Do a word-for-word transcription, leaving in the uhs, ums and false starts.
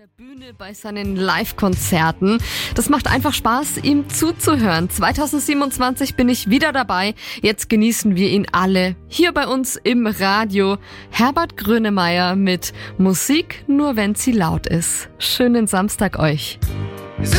der Bühne bei seinen Live-Konzerten. Das macht einfach Spaß, ihm zuzuhören. zwanzig siebenundzwanzig bin ich wieder dabei. Jetzt genießen wir ihn alle hier bei uns im Radio. Herbert Grönemeyer mit Musik, nur wenn sie laut ist. Schönen Samstag euch.